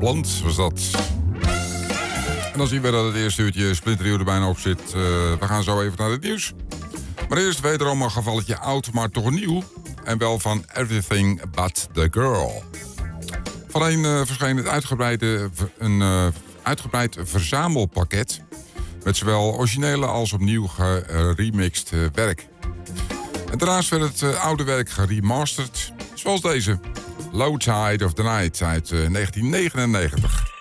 Blond was dat. En dan zien we dat het eerste uurtje Splinternieuw er bijna op zit. We gaan zo even naar het nieuws. Maar eerst wederom een gevalletje oud, maar toch nieuw. En wel van Everything But The Girl. Van verscheen het uitgebreid verzamelpakket. Met zowel originele als opnieuw geremixed werk. En daarnaast werd het oude werk geremasterd. Zoals deze. Low Tide of the Night uit 1999.